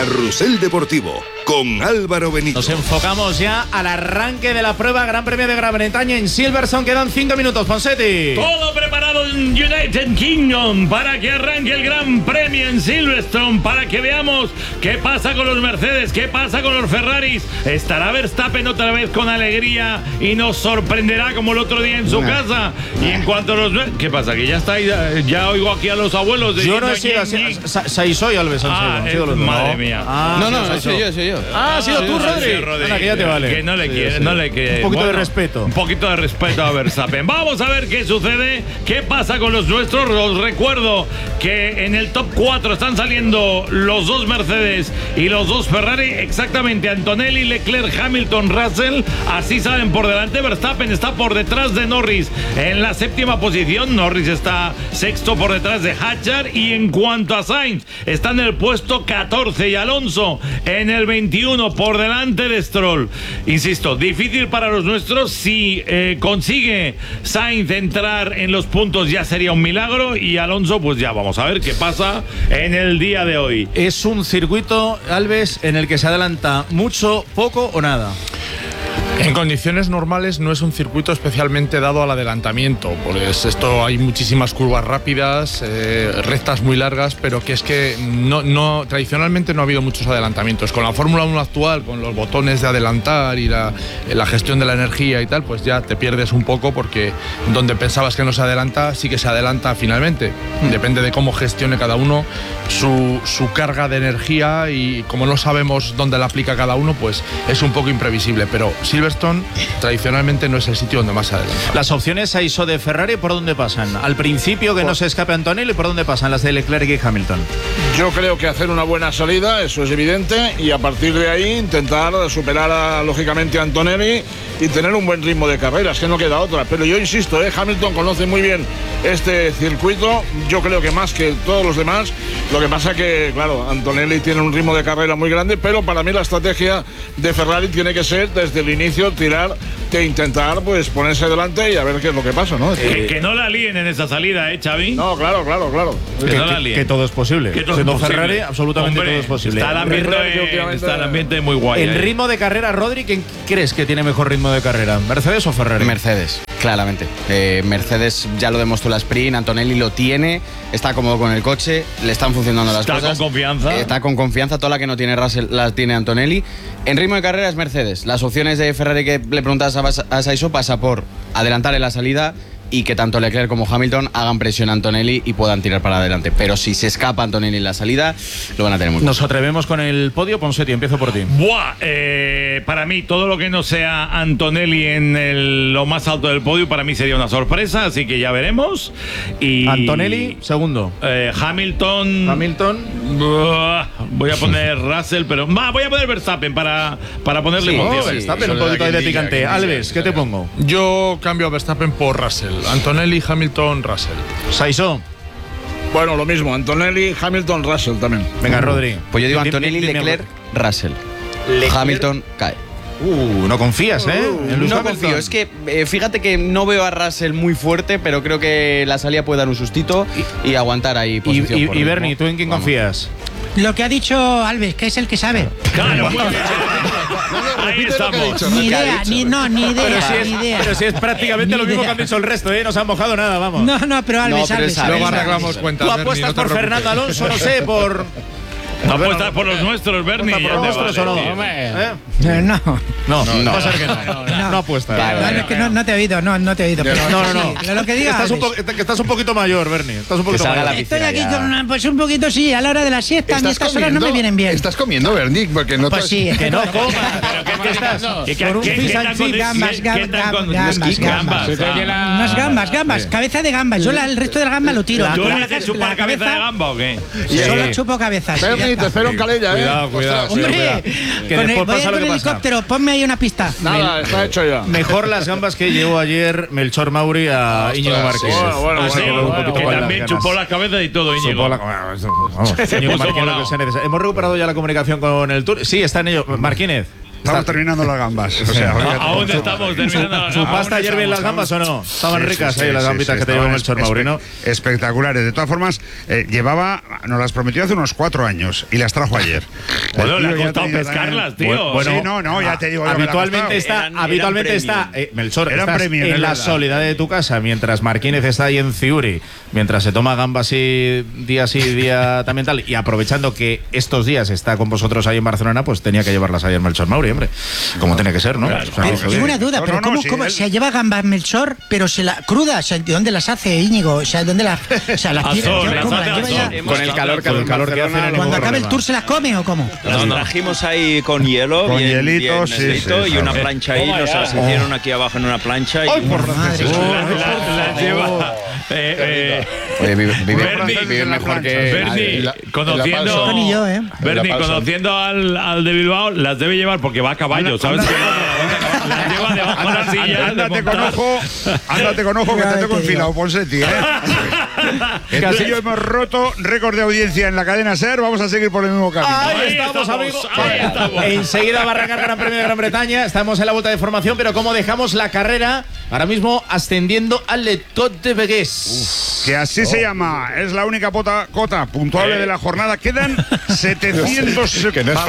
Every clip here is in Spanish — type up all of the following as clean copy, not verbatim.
Carrusel Deportivo con Álvaro Benito. Nos enfocamos ya al arranque de la prueba Gran Premio de Gran Bretaña en Silverstone. Quedan 5 minutos, Ponseti. Todo preparado en United Kingdom para que arranque el Gran Premio en Silverstone, para que veamos qué pasa con los Mercedes, qué pasa con los Ferraris. Estará Verstappen otra vez con alegría y nos sorprenderá como el otro día en su casa. Y en cuanto a los... ¿Qué pasa? Que ya está, ya oigo aquí a los abuelos. Yo no he sido así. Saiso y Alves han sido. Madre mía. No, soy yo. Ha sido tú, Rodri. Anda, que ya te vale. Que no le quiere, no le quiere. Un poquito de respeto. Un poquito de respeto a Verstappen. Vamos a ver qué sucede, qué pasa con los nuestros. Os recuerdo que en el top 4 están saliendo los dos Mercedes y los dos Ferrari. Exactamente, Antonelli, Leclerc, Hamilton, Russell. Así salen por delante. Verstappen está por detrás de Norris en la 7ª posición. Norris está sexto por detrás de Hadjar. Y en cuanto a Sainz, está en el puesto 14 y Alonso en el 21 por delante de Stroll. Insisto, difícil para los nuestros. Si consigue Sainz entrar en los puntos ya sería un milagro, y Alonso pues ya vamos a ver qué pasa en el día de hoy. Es un circuito, Alves, en el que se adelanta mucho, poco o nada. En condiciones normales no es un circuito especialmente dado al adelantamiento, pues esto hay muchísimas curvas rápidas, rectas muy largas, pero que es que no tradicionalmente no ha habido muchos adelantamientos. Con la Fórmula 1 actual, con los botones de adelantar y la gestión de la energía y tal, pues ya te pierdes un poco, porque donde pensabas que no se adelanta, sí que se adelanta finalmente. Depende de cómo gestione cada uno su carga de energía, y como no sabemos dónde la aplica cada uno, pues es un poco imprevisible, pero Silverstone tradicionalmente no es el sitio donde más se adelanta. Las opciones a ISO de Ferrari, ¿por dónde pasan? Al principio, que no se escape Antonelli, ¿por dónde pasan las de Leclerc y Hamilton? Yo creo que hacer una buena salida, eso es evidente, y a partir de ahí intentar superar lógicamente a Antonelli y tener un buen ritmo de carrera, es que no queda otra. Pero yo insisto, Hamilton conoce muy bien este circuito, yo creo que más que todos los demás. Lo que pasa que, claro, Antonelli tiene un ritmo de carrera muy grande, pero para mí la estrategia de Ferrari tiene que ser desde el inicio tirar, que intentar pues ponerse delante y a ver qué es lo que pasa, ¿no? Que no la líen en esa salida, Xavi. No, claro. Que no la líen. Que todo es posible. Siendo Ferrari, absolutamente Hombre, todo es posible. Está el ambiente muy guay. En ritmo de carrera, Rodri, ¿quién crees que tiene mejor ritmo de carrera? ¿Mercedes o Ferrari? Mercedes, claramente. Mercedes ya lo demostró la sprint, Antonelli lo tiene, está cómodo con el coche, le están funcionando las cosas. Está con confianza. Está con confianza, toda la que no tiene Russell la tiene Antonelli. En ritmo de carrera es Mercedes. Las opciones de Ferrari que le preguntas a Saiso pasa por adelantar en la salida y que tanto Leclerc como Hamilton hagan presión a Antonelli y puedan tirar para adelante. Pero si se escapa Antonelli en la salida, lo van a tener muy Nos atrevemos con el podio. Ponseti, empiezo por ti. Para mí, todo lo que no sea Antonelli en lo más alto del podio, para mí sería una sorpresa, así que ya veremos. Y Antonelli, segundo. Hamilton. Voy a poner Russell, pero voy a poner Verstappen para ponerle emoción. Verstappen, un poquito de picante. Alves, ¿qué te pongo? Yo cambio a Verstappen por Russell. Antonelli, Hamilton, Russell. Saiso. Bueno, lo mismo, Antonelli, Hamilton, Russell también. Venga, Rodri. Pues yo digo Antonelli, Leclerc, Russell. Hamilton cae. No confías, ¿eh? No confío, es que fíjate que no veo a Russell muy fuerte, pero creo que la salida puede dar un sustito y aguantar ahí posición. Y Bernie, ¿tú en quién confías? Lo que ha dicho Alves, que es el que sabe. Claro, muy bien. Ahí estamos. Ni idea, ni idea. Pero si es prácticamente lo mismo que han dicho el resto, ¿eh? No se han mojado nada, vamos. No, pero Alves. Luego arreglamos cuentas. Tú apuestas por Fernando Alonso, no sé, por... No apuestas por los nuestros, Bernie. ¿Por los nuestros o no? No, va a ser que no apuestas. No te he oído, no te he oído. No. Lo que digas. Estás un poquito mayor, Bernie. Estás un poquito mayor. Estoy aquí con pues un poquito, sí, a la hora de la siesta. A mí estas horas no me vienen bien. ¿Estás comiendo, Bernie? Porque no pues sí. Que no comas. ¿Pero qué estás? Con un fish and chips. Gambas. Cabeza de gambas. Yo el resto del gamba lo tiro. ¿Tú eres chupar cabeza de gamba o qué? Solo chupo cabezas. Bernie, te espero en Calella, Cuidado. Hombre, Que después pasa lo que pasa. helicóptero, ponme ahí una pista. Nada, está hecho ya. Mejor las gambas que llevó ayer Melchor Mauri a Íñigo Márquez. Que también chupó la cabeza y todo, Íñigo. Íñigo Márquez, lo que se necesita. ¿Hemos recuperado ya la comunicación con el Tour? Sí, está en ello. Marquínez. Estamos terminando las gambas. O sea, aún estamos terminando. ¿Chupaste ayer bien las gambas o no? Estaban ricas ahí las gambitas que te llevó Melchor Maurino. Espectaculares. De todas formas, nos las prometió hace unos 4 años y las trajo ayer. Bueno, le ha costado pescarlas, tío. Bueno, sí, no, ya te digo. Habitualmente está, Melchor, estás premios, en la soledad de tu casa, mientras Marquínez está ahí en Ciuri, mientras se toma gambas y día también tal, y aprovechando que estos días está con vosotros ahí en Barcelona, pues tenía que llevarlas ahí en Melchor Mauri, hombre. Como tiene que ser, ¿no? Claro. O sea, Tengo una duda, pero ¿cómo se lleva gambas Melchor, pero se la cruda? O sea, ¿de dónde las hace Íñigo? O sea, ¿dónde las tira? ¿Cómo las lleva ya? Con el calor que hacen en el Cuando acabe el tour, ¿se las come o cómo? Las trajimos ahí con hielo, con bien, hielitos, bien necesito, y una plancha ahí, nos las hicieron aquí abajo en una plancha. ¡Ay, por madre! Las lleva. Vive mejor que Bernie, conociendo al de Bilbao, las debe llevar porque va a caballo, ¿sabes? Las lleva debajo de la silla. Ándate con ojo que te tengo enfilado, Ponseti, Tú y yo hemos roto récord de audiencia en la cadena SER. Vamos a seguir por el mismo camino. Ahí estamos, amigos. Enseguida va a arrancar Gran Premio de Gran Bretaña. Estamos en la vuelta de formación, pero como dejamos la carrera, ahora mismo ascendiendo al Le Tot de Vegués. Que así se llama. Es la única cota puntuable de la jornada. Quedan 700. Que no es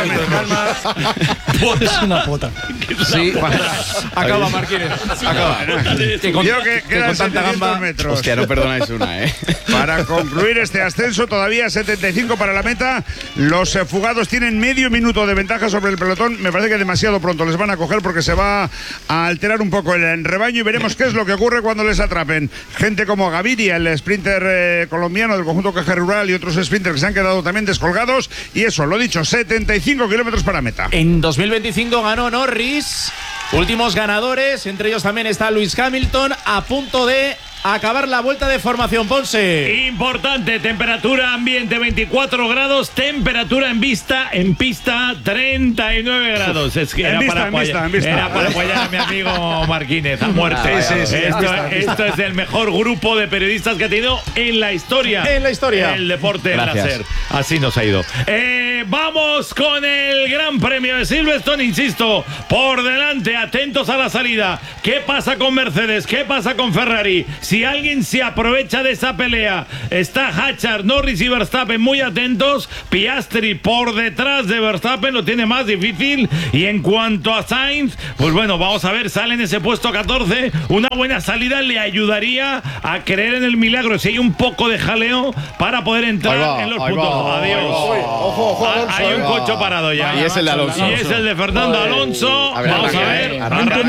Es una pota. Sí, Acaba, Marquínez. Acaba. Creo que quedan 700 metros. Hostia, no perdonáis una, Para concluir este ascenso, todavía 75 para la meta. Los fugados tienen medio minuto de ventaja sobre el pelotón. Me parece que demasiado pronto les van a coger porque se va a alterar un poco el rebaño y veremos qué es lo que ocurre cuando les atrapen. Gente como Gaviria, el sprinter colombiano del conjunto Caja Rural, y otros sprinters que se han quedado también descolgados. Y eso, lo dicho, 75 kilómetros para meta. En 2025 ganó Norris. Últimos ganadores, entre ellos también está Lewis Hamilton, a punto de acabar la vuelta de formación. Ponce. Importante, temperatura ambiente 24 grados, temperatura en pista 39 grados. Es que era para apoyar a mi amigo Marquínez a muerte. Esto es el mejor grupo de periodistas que ha tenido en la historia. El deporte en la SER. Así nos ha ido. Vamos con el Gran Premio de Silverstone, insisto, por delante, atentos a la salida. ¿Qué pasa con Mercedes? ¿Qué pasa con Ferrari? Si alguien se aprovecha de esa pelea, está Hatchard, Norris y Verstappen muy atentos. Piastri por detrás de Verstappen lo tiene más difícil. Y en cuanto a Sainz, pues bueno, vamos a ver, sale en ese puesto 14. Una buena salida le ayudaría a creer en el milagro. Si hay un poco de jaleo para poder entrar en los puntos. Adiós. Ojo, hay un coche parado ya. Y es el de Alonso. Y es el de Fernando Alonso. Vamos a ver,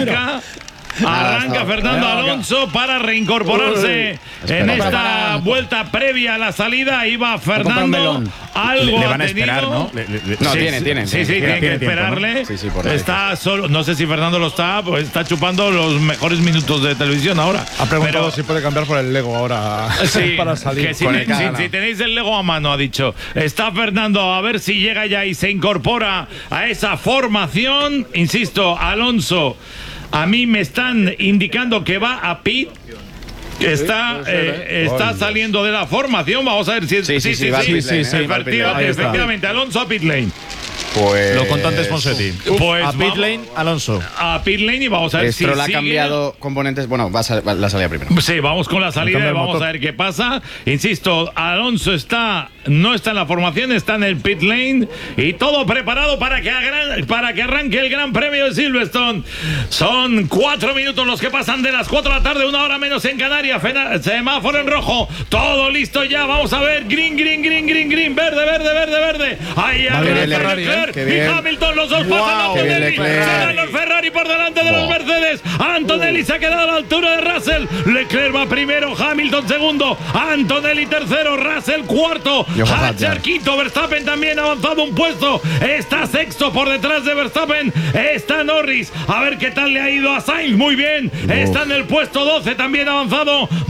arranca Fernando Alonso para reincorporarse en esta vuelta previa a la salida. Iba Fernando, algo le van a ha tenido. esperar, ¿no? No, tienen. Sí, tienen que esperarle. ¿no? Sí, por está solo, no sé si Fernando lo está, pues está chupando los mejores minutos de televisión ahora. Ha preguntado si puede cambiar por el Lego ahora para salir. Que si tenéis el Lego a mano, ha dicho. Está Fernando, a ver si llega ya y se incorpora a esa formación. Insisto, Alonso, a mí me están indicando que va a pit. Está saliendo de la formación. Vamos a ver si efectivamente, Alonso a pit lane. Pues lo contó antes Ponsetti. Pues a pit lane, Alonso. A pit lane y vamos a ver si Stroll ha cambiado componentes. Bueno, va la salida primero. Sí, vamos con la salida y vamos a ver qué pasa. Insisto, Alonso no está en la formación, está en el pit lane y todo preparado para que arranque el Gran Premio de Silverstone. Son 4 minutos los que pasan de las 4 de la tarde, 1 hora menos en Canarias. Semáforo en rojo, todo listo ya. Vamos a ver, green, verde. Ahí arranca y Hamilton, los dos pasan a Antonelli. Serán los Ferrari por delante de los Mercedes. Antonelli se ha quedado a la altura de Russell. Leclerc va primero, Hamilton segundo, Antonelli tercero, Russell cuarto, Hatchard quinto, Verstappen también ha avanzado un puesto, está sexto por detrás de Verstappen, está Norris. A ver qué tal le ha ido a Sainz, muy bien, está en el puesto 12, también ha avanzado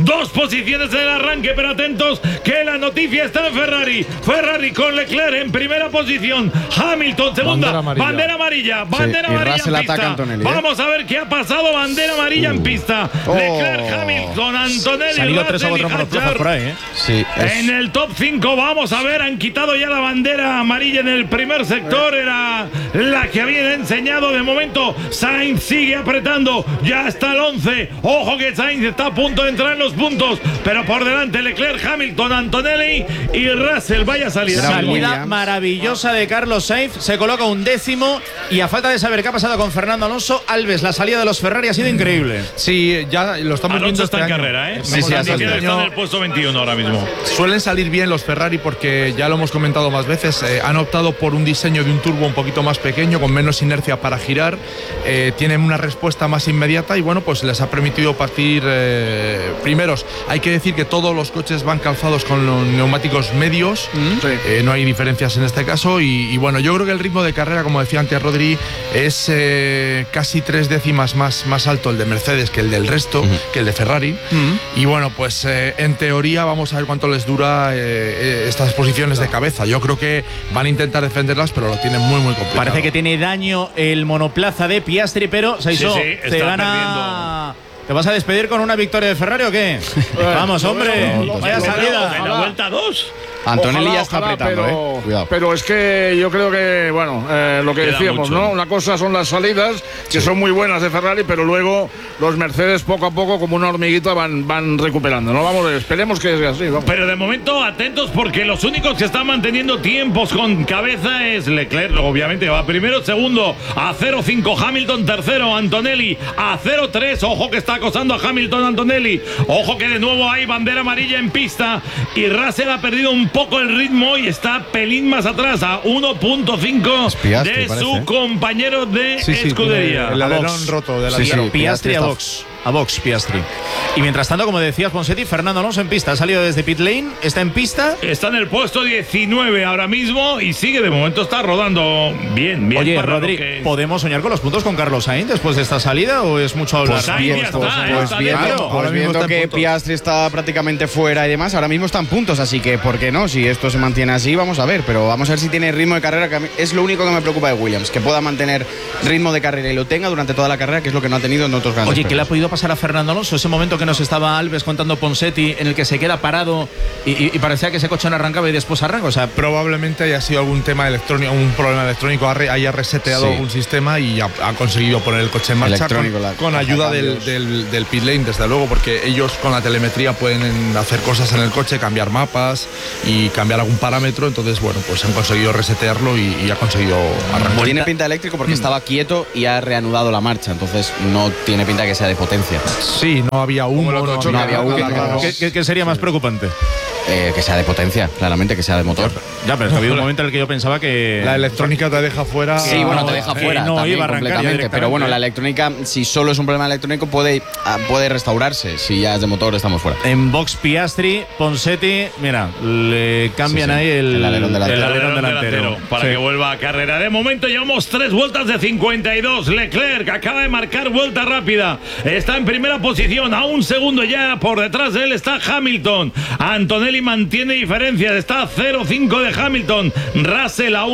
2 posiciones en el arranque, pero atentos que la noticia está en Ferrari. Ferrari con Leclerc en primera posición, Hamilton segunda, bandera amarilla Russell en pista. Antonelli, Vamos a ver qué ha pasado, bandera amarilla en pista. Leclerc, Hamilton, Antonelli, salido 3 o 4 monoplazas por ahí, Sí, en el top 5, vamos a ver, han quitado ya la bandera amarilla en el primer sector, era la que habían enseñado. De momento Sainz sigue apretando, ya está el 11, ojo que Sainz está a punto de entrar en los puntos, pero por delante Leclerc, Hamilton, Antonelli y Russell. Vaya salida. Salida maravillosa de Carlos Sainz, se coloca 11º y a falta de saber qué ha pasado con Fernando Alonso, Alves, la salida de los Ferrari ha sido increíble. Sí, ya lo estamos Alonso viendo está este en año. carrera, ¿eh? Sí, Está en el puesto 21 ahora mismo. Suelen salir bien los Ferrari porque ya lo hemos comentado más veces, han optado por un diseño de un turbo un poquito más pequeño, con menos inercia para girar, tienen una respuesta más inmediata y bueno, pues les ha permitido partir primeros. Hay que decir que todos los coches van calzados con los neumáticos medios, no hay diferencias en este caso y bueno, yo creo que el ritmo de carrera, como decía antes Rodri, es casi 3 décimas más alto el de Mercedes que el del resto, que el de Ferrari. Y bueno, pues en teoría vamos a ver cuánto les dura estas posiciones de cabeza. Yo creo que van a intentar defenderlas, pero lo tienen muy complicado. Parece que tiene daño el monoplaza de Piastri, pero Sainz, te van a... ¿Te vas a despedir con una victoria de Ferrari o qué? Vamos, hombre, vaya salida. En la vuelta 2. Antonelli Ojalá, ya está apretando, pero, pero es que yo creo que, bueno, lo que decíamos, ¿no? Una cosa son las salidas, que son muy buenas de Ferrari, pero luego los Mercedes poco a poco, como una hormiguita, van recuperando, ¿no? Vamos, esperemos que sea así, vamos. Pero de momento, atentos, porque los únicos que están manteniendo tiempos con cabeza es Leclerc, obviamente, va primero, segundo, a 0.5, Hamilton, tercero, Antonelli, a 0.3, ojo que está acosando a Hamilton, Antonelli, ojo que de nuevo hay bandera amarilla en pista, y Russell ha perdido un poco el ritmo y está pelín más atrás, a 1.5 de su compañero de escudería. El alerón roto de la Piastri a box, Piastri. Y mientras tanto, como decías, Ponseti, Fernando Alonso en pista. Ha salido desde pit lane, está en pista. Está en el puesto 19 ahora mismo y sigue, de momento está rodando bien. Oye, Rodri, ¿podemos soñar con los puntos con Carlos Sainz después de esta salida o es mucho hablar? Viendo que Piastri está prácticamente fuera y demás, ahora mismo están puntos, así que ¿por qué no? Si esto se mantiene así, vamos a ver, pero vamos a ver si tiene ritmo de carrera, que es lo único que me preocupa de Williams, que pueda mantener ritmo de carrera y lo tenga durante toda la carrera, que es lo que no ha tenido en otros grandes. Oye, ¿qué le ha podido pasar a Fernando Alonso? Ese momento que nos estaba Alves contando Ponseti, en el que se queda parado y parecía que ese coche no arrancaba y después arranca. O sea, probablemente haya sido algún tema electrónico, un problema electrónico, haya reseteado algún sistema y ha conseguido poner el coche en marcha con ayuda del pit lane, desde luego, porque ellos con la telemetría pueden hacer cosas en el coche, cambiar mapas y cambiar algún parámetro. Entonces, bueno, pues han conseguido resetearlo y ha conseguido arrancar. Tiene pinta eléctrico porque estaba quieto y ha reanudado la marcha, entonces no tiene pinta que sea de potencia. Sí, no había humo. No había humo. ¿Qué sería más preocupante? Que sea de potencia, claramente, que sea de motor. Ya, pero es que ha habido un momento en el que yo pensaba que la electrónica te deja fuera. Sí, bueno, te deja fuera. No también, iba a arrancar completamente. Pero bueno, la electrónica, si solo es un problema electrónico, puede restaurarse. Si ya es de motor, estamos fuera. En box Piastri, Ponseti, mira, le cambian ahí el alerón delantero. Para que vuelva a carrera. De momento llevamos 3 vueltas de 52. Leclerc acaba de marcar vuelta rápida. Está en primera posición, a un segundo ya. Por detrás de él está Hamilton. Antonelli mantiene diferencias, está a 0.5 de Hamilton, Russell a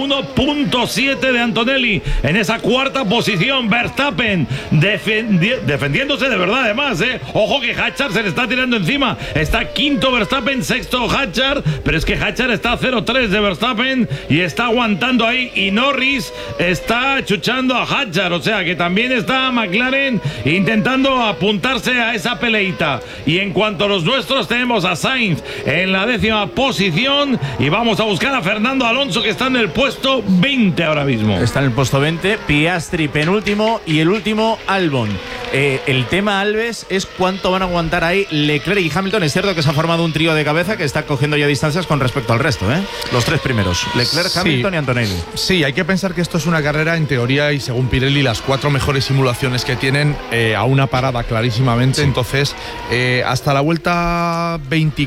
1.7 de Antonelli en esa cuarta posición. Verstappen defendiéndose de verdad, además, ojo que Hatchard se le está tirando encima, está quinto Verstappen, sexto Hatchard, pero es que Hatchard está a 0.3 de Verstappen y está aguantando ahí, y Norris está chuchando a Hatchard, o sea que también está McLaren intentando apuntarse a esa peleita. Y en cuanto a los nuestros, tenemos a Sainz en la 10ª posición y vamos a buscar a Fernando Alonso, que está en el puesto 20 ahora mismo. Está en el puesto 20, Piastri penúltimo y el último Albon. El tema, Alves, es cuánto van a aguantar ahí Leclerc y Hamilton. Es cierto que se ha formado un trío de cabeza que está cogiendo ya distancias con respecto al resto, los 3 primeros, Leclerc, Hamilton y Antonelli. Sí, hay que pensar que esto es una carrera, en teoría, y según Pirelli, las 4 mejores simulaciones que tienen, a una parada clarísimamente. Entonces, hasta la vuelta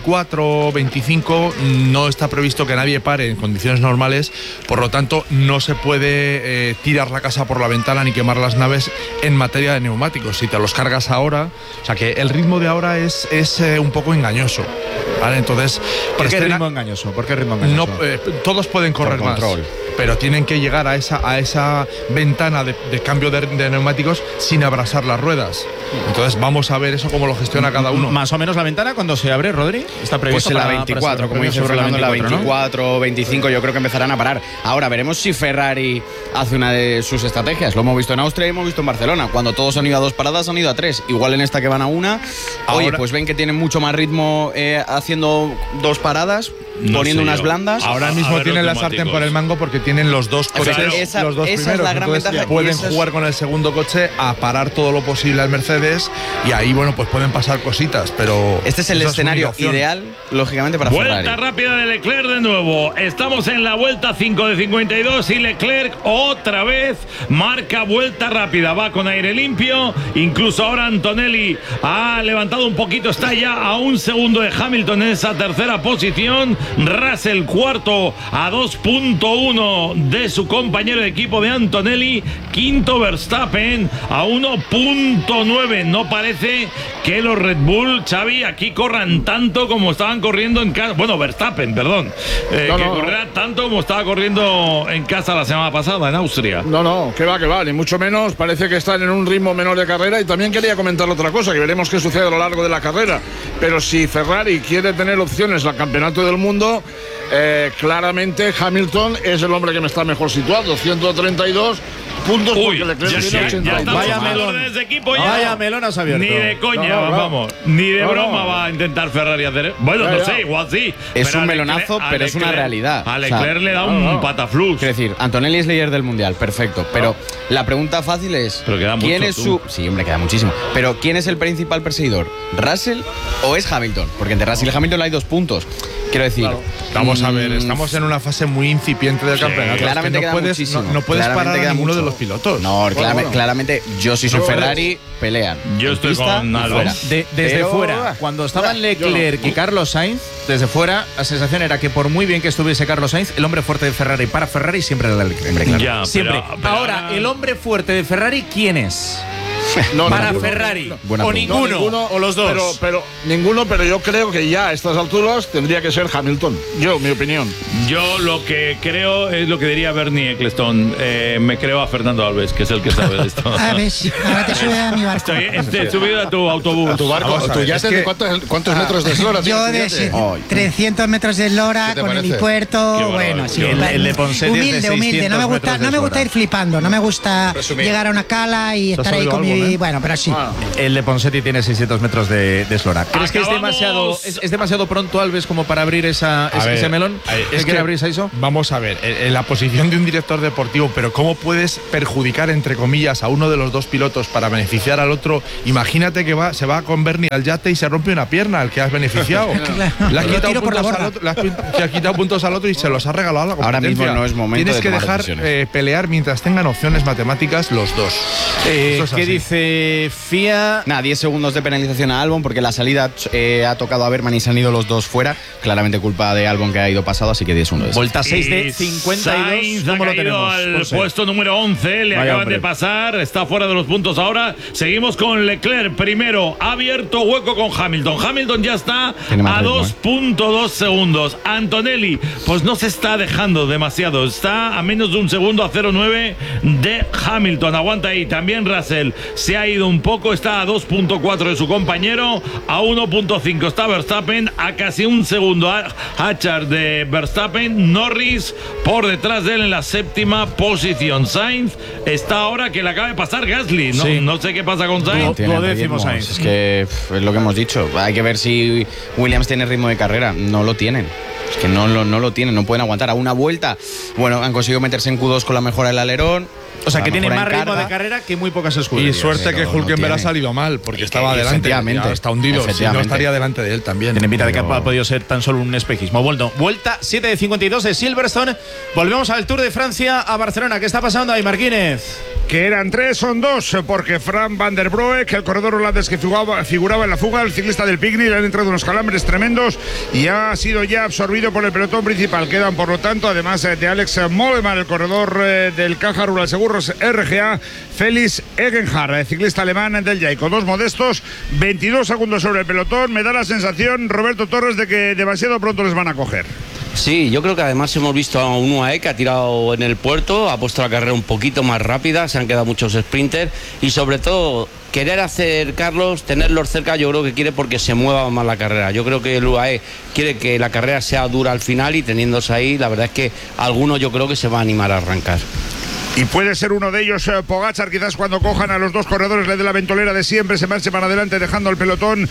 24, 25 no está previsto que nadie pare en condiciones normales, por lo tanto no se puede tirar la casa por la ventana ni quemar las naves en materia de neumáticos. si te los cargas ahora, o sea que el ritmo de ahora es un poco engañoso. ¿Vale? Entonces, ¿Por qué ritmo engañoso? No, todos pueden correr más, pero tienen que llegar a esa ventana de cambio de neumáticos sin abrasar las ruedas. Entonces vamos a ver eso cómo lo gestiona cada uno. Más o menos la ventana cuando se abre, Rodri, está previsto pues en la 24, como dice Fernando, en la 24 o 25 yo creo que empezarán a parar. Ahora veremos si Ferrari hace una de sus estrategias. Lo hemos visto en Austria y hemos visto en Barcelona. Cuando todos han ido a 2 paradas, han ido a 3. Igual en esta que van a 1. Oye, pues ven que tienen mucho más ritmo haciendo 2 paradas, poniendo unas blandas. Ahora mismo tienen la sartén por el mango porque tienen los 2 coches, los dos primeros. Es la gran ventaja. Pueden jugar con el segundo coche a parar todo lo posible al Mercedes y ahí, bueno, pues pueden pasar cositas, pero este es el escenario ideal, lógicamente, para Ferrari. Vuelta rápida de Leclerc de nuevo. Estamos en la vuelta 5 de 52 y Leclerc otra vez marca vuelta rápida. Va con aire limpio. Incluso ahora Antonelli ha levantado un poquito. Está ya a 1 segundo de Hamilton en esa tercera posición. Russell cuarto a 2.1 de su compañero de equipo de Antonelli. Quinto Verstappen a 1.9. No parece que los Red Bull, Xavi, aquí corran tanto como estaban corriendo en casa. Bueno, Verstappen, perdón. Que correrá tanto como estaba corriendo en casa la semana pasada en Austria. No, que va, ni mucho menos. Parece que están en un ritmo menor de carrera. Y también quería comentar otra cosa, que veremos qué sucede a lo largo de la carrera. Pero si Ferrari quiere tener opciones al campeonato del mundo, claramente Hamilton es el hombre que me está mejor situado. 132 puntos. Uy, porque Leclerc tiene 82. Vaya melón. De ese equipo ya. Vaya melón has abierto. Ni de coña, vamos. Ni de broma va a intentar Ferrari hacer. Bueno, no sé, igual sí. Es un melonazo, pero es una realidad. A Leclerc le da un pataflux. Quiero decir, Antonelli es líder del mundial, perfecto. Pero la pregunta fácil es: pero queda ¿quién mucho, es su. Sí, hombre, queda muchísimo. Pero ¿quién es el principal perseguidor? ¿Russell o es Hamilton? Porque entre Russell y Hamilton hay 2 puntos. Quiero decir. Vamos a ver, estamos en una fase muy incipiente del campeonato. Claramente no puedes parar a ninguno de los pilotos. No, claramente, yo si soy Ferrari, pelean. Yo estoy con Alba. Desde fuera, cuando estaban Leclerc y Carlos Sainz, desde fuera, la sensación era que por muy bien que estuviese Carlos Sainz, el hombre fuerte de Ferrari para Ferrari siempre era Leclerc. Claro. Ya, siempre. Pero ahora, el hombre fuerte de Ferrari, ¿quién es? Para Ferrari. O ninguno. O los dos. Ninguno, pero yo creo que ya a estas alturas tendría que ser Hamilton. Mi opinión. Yo lo que creo es lo que diría Bernie Ecclestone. Me creo a Fernando Alves, que es el que sabe de esto. A ver, ahora te sube a mi barco. Estoy subido a tu autobús. A tu barco. ¿Tú ya de cuántos metros de eslora? Yo de 300 metros de eslora con el helipuerto. Bueno, sí. El de Ponseti humilde. No me gusta ir flipando. No me gusta llegar a una cala y estar ahí con mi. Bueno, pero sí. El de Ponseti tiene 600 metros de eslora. ¿Crees que es demasiado pronto, Alves, como para abrir ese melón? ¿Es que abrir eso? Vamos a ver, en la posición de un director deportivo, pero ¿cómo puedes perjudicar, entre comillas, a uno de los 2 pilotos para beneficiar al otro? Imagínate que se va con Bernie al yate y se rompe una pierna al que has beneficiado. Le has quitado puntos al otro y se los ha regalado a la competencia. Ahora mismo no es momento. Tienes que dejar pelear mientras tengan opciones matemáticas los 2. ¿Qué dice FIA? 10 segundos de penalización a Albon porque la salida ha tocado a Berman y se han ido los 2 fuera. Claramente culpa de Albon, que ha ido pasado, así que 10 segundos. Vuelta 6 de 52. Sainz ha caído al puesto número 11. Le acaban de pasar. Está fuera de los puntos ahora. Seguimos con Leclerc primero. Ha abierto hueco con Hamilton. Hamilton ya está a 2.2 segundos. Antonelli, pues no se está dejando demasiado. Está a menos de 1 segundo, a 0.9 de Hamilton. Aguanta ahí. También Russell se ha ido un poco. Está a 2.4 de su compañero. A 1.5 está Verstappen. A casi 1 segundo Hatchard de Verstappen. Norris por detrás de él en la 7ª posición. Sainz está ahora que le acaba de pasar Gasly. No sé qué pasa con Sainz. Sainz. Es que es lo que hemos dicho. Hay que ver si Williams tiene ritmo de carrera. No lo tienen. Es que no lo tienen. No pueden aguantar a una vuelta. Bueno, han conseguido meterse en Q2 con la mejora del alerón. O sea, que tiene más ritmo de carrera que muy pocas escuderías. Y suerte que Hülkenberg ha salido mal, porque estaba adelante. Está hundido. Si no, estaría delante de él también. Tiene pinta de que ha podido ser tan solo un espejismo. Vuelta 7 de 52 de Silverstone. Volvemos al Tour de Francia, a Barcelona. ¿Qué está pasando ahí, Marquínez? que eran 3, son 2, porque Fran van der Broek, el corredor holandés que figuraba en la fuga, el ciclista del Picnic, le han entrado unos calambres tremendos y ha sido ya absorbido por el pelotón principal. Quedan, por lo tanto, además de Alex Mollema, el corredor del Caja Rural Seguros RGA, Félix Egenhardt, el ciclista alemán del Jayco. 2 modestos, 22 segundos sobre el pelotón. Me da la sensación, Roberto Torres, de que demasiado pronto les van a coger. Sí, yo creo que además hemos visto a un UAE que ha tirado en el puerto, ha puesto la carrera un poquito más rápida, se han quedado muchos sprinters y sobre todo querer acercarlos, tenerlos cerca, yo creo que quiere porque se mueva más la carrera. Yo creo que el UAE quiere que la carrera sea dura al final y teniéndose ahí, la verdad es que alguno yo creo que se va a animar a arrancar. Y puede ser uno de ellos, Pogačar, quizás cuando cojan a los 2 corredores, le dé la ventolera de siempre, se marche para adelante dejando el pelotón,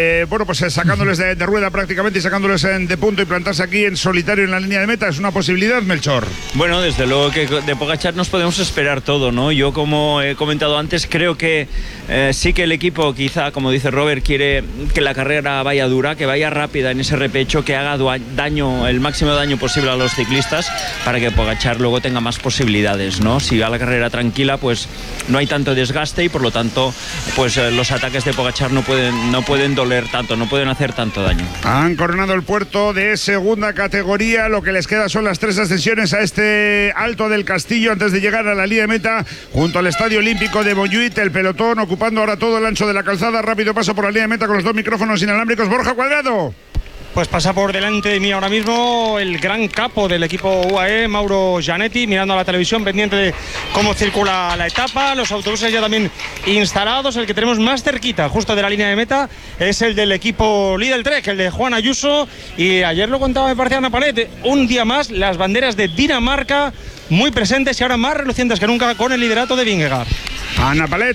sacándoles de rueda prácticamente y sacándoles de punto y plantarse aquí en solitario en la línea de meta. ¿Es una posibilidad, Melchor? Bueno, desde luego que de Pogačar nos podemos esperar todo, ¿no? Yo, como he comentado antes, creo que sí que el equipo, quizá, como dice Robert, quiere que la carrera vaya dura, que vaya rápida en ese repecho, que haga daño, el máximo daño posible a los ciclistas para que Pogačar luego tenga más posibilidades, ¿no? Si va la carrera tranquila, pues no hay tanto desgaste y por lo tanto pues los ataques de Pogačar no pueden doler tanto, no pueden hacer tanto daño. Han coronado el puerto de segunda categoría, lo que les queda son las 3 ascensiones a este Alto del Castillo antes de llegar a la línea de meta junto al Estadio Olímpico de Montjuïc. El pelotón ocupando ahora todo el ancho de la calzada, rápido paso por la línea de meta con los 2 micrófonos inalámbricos. Borja Cuadrado. Pues pasa por delante de mí ahora mismo el gran capo del equipo UAE, Mauro Gianetti, mirando a la televisión, pendiente de cómo circula la etapa. Los autobuses ya también instalados. El que tenemos más cerquita, justo de la línea de meta, es el del equipo Lidl Trek, el de Juan Ayuso. Y ayer lo contaba, me parecía, Ana Palet, un día más las banderas de Dinamarca muy presentes y ahora más relucientes que nunca con el liderato de Vingegaard. Ana Palet.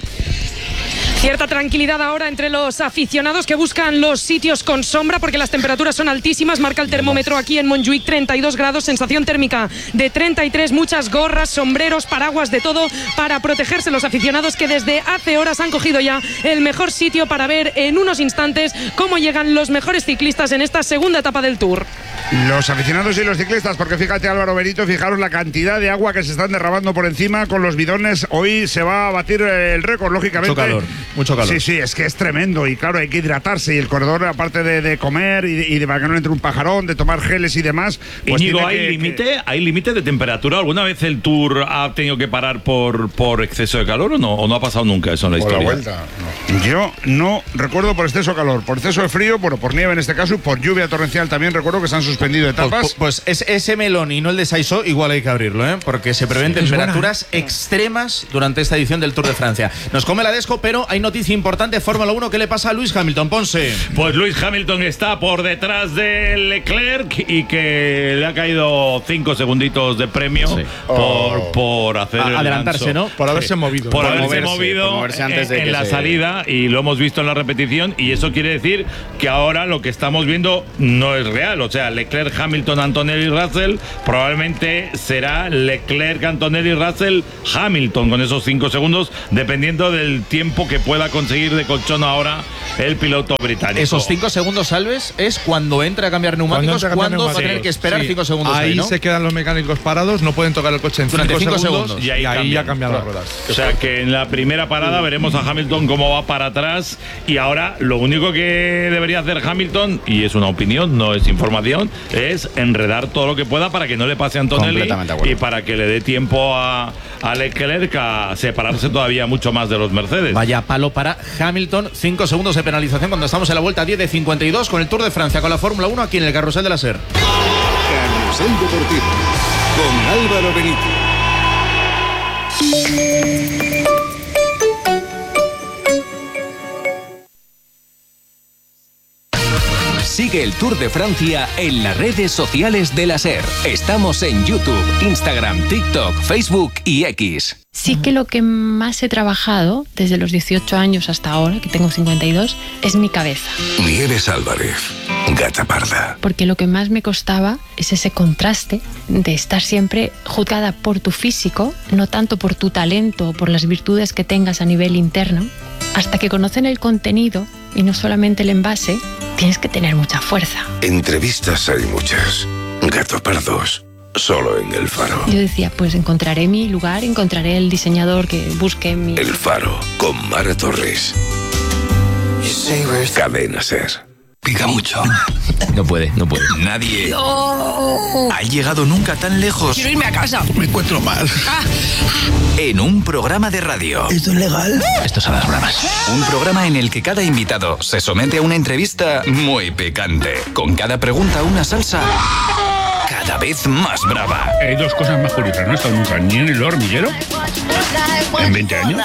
Cierta tranquilidad ahora entre los aficionados que buscan los sitios con sombra porque las temperaturas son altísimas. Marca el termómetro aquí en Montjuïc 32 grados, sensación térmica de 33, muchas gorras, sombreros, paraguas, de todo para protegerse los aficionados que desde hace horas han cogido ya el mejor sitio para ver en unos instantes cómo llegan los mejores ciclistas en esta segunda etapa del Tour. Los aficionados y los ciclistas, porque fíjate, Álvaro Benito, fijaros la cantidad de agua que se están derramando por encima con los bidones. Hoy se va a batir el récord, lógicamente. Mucho calor. Sí, es que es tremendo y claro, hay que hidratarse y el corredor, aparte de comer y de para que no entre un pajarón, de tomar geles y demás. Pues Íñigo, ¿hay límite de temperatura? ¿Alguna vez el Tour ha tenido que parar por exceso de calor o no ha pasado nunca eso en la historia? Por la vuelta, no. Yo no recuerdo por exceso de calor, por exceso de frío, bueno, por nieve en este caso y por lluvia torrencial también recuerdo que se han suspendido etapas. Pues ese melón y no el de Saisó igual hay que abrirlo, ¿eh? Porque se prevén temperaturas extremas durante esta edición del Tour de Francia. Nos come la desco, pero hay noticia importante, Fórmula 1, ¿qué le pasa a Lewis Hamilton? Ponce. Pues Lewis Hamilton está por detrás de Leclerc y que le ha caído 5 segunditos de premio por hacer adelantarse, ¿no? Por haberse movido. Por haberse movido antes de en la salida, y lo hemos visto en la repetición, y eso quiere decir que ahora lo que estamos viendo no es real. O sea, Leclerc, Hamilton, Antonelli, Russell, probablemente será Leclerc, Antonelli, Russell, Hamilton con esos 5 segundos, dependiendo del tiempo que pueda conseguir de colchón ahora el piloto británico. Esos 5 segundos, Alves, es cuando entra a cambiar neumáticos, cuando va a tener que esperar 5 segundos. Ahí, ¿no? se quedan los mecánicos parados, no pueden tocar el coche en 5 segundos y ahí ya cambian las ruedas. O sea que en la primera parada veremos a Hamilton cómo va para atrás, y ahora lo único que debería hacer Hamilton, y es una opinión, no es información, es enredar todo lo que pueda para que no le pase a Antonelli y para que le dé tiempo a Leclerc a separarse todavía mucho más de los Mercedes. Vaya palo para Hamilton, 5 segundos de penalización cuando estamos en la vuelta 10 de 52 con el Tour de Francia, con la Fórmula 1 aquí en el Carrusel de la SER. Carrusel Deportivo con Álvaro Benito. Sigue el Tour de Francia en las redes sociales de la SER. Estamos en YouTube, Instagram, TikTok, Facebook y X. Sí que lo que más he trabajado desde los 18 años hasta ahora, que tengo 52, es mi cabeza. Nieves Álvarez, gata parda. Porque lo que más me costaba es ese contraste de estar siempre juzgada por tu físico, no tanto por tu talento o por las virtudes que tengas a nivel interno. Hasta que conocen el contenido y no solamente el envase, tienes que tener mucha fuerza. Entrevistas hay muchas. Gato pardos, solo en El Faro. Yo decía, pues encontraré mi lugar, encontraré el diseñador que busque mi... El Faro, con Mara Torres. Cadena SER. Pica mucho. No puede. Nadie ha llegado nunca tan lejos. Quiero irme a casa. Me encuentro mal. En un programa de radio. ¿Esto es legal? Estos son las bromas. Un programa en el que cada invitado se somete a una entrevista muy picante. Con cada pregunta una salsa cada vez más brava. Hay dos cosas más curiosas. No he estado nunca ni en El Hormiguero en 20 años.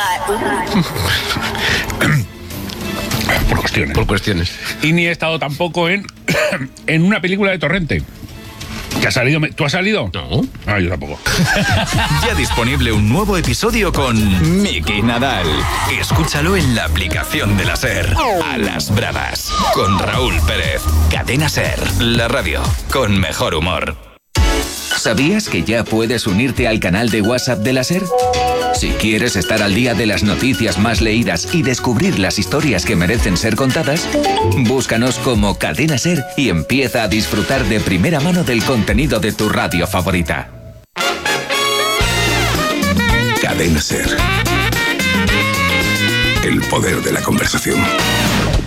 Por cuestiones. Y ni he estado tampoco en una película de Torrente. ¿Que ha salido? ¿Tú has salido? No. Ah, yo tampoco. Ya disponible un nuevo episodio con Miki Nadal. Escúchalo en la aplicación de la SER. A las bravas. Con Raúl Pérez. Cadena SER. La radio con mejor humor. ¿Sabías que ya puedes unirte al canal de WhatsApp de la SER? Si quieres estar al día de las noticias más leídas y descubrir las historias que merecen ser contadas, búscanos como Cadena SER y empieza a disfrutar de primera mano del contenido de tu radio favorita. Cadena SER. El poder de la conversación.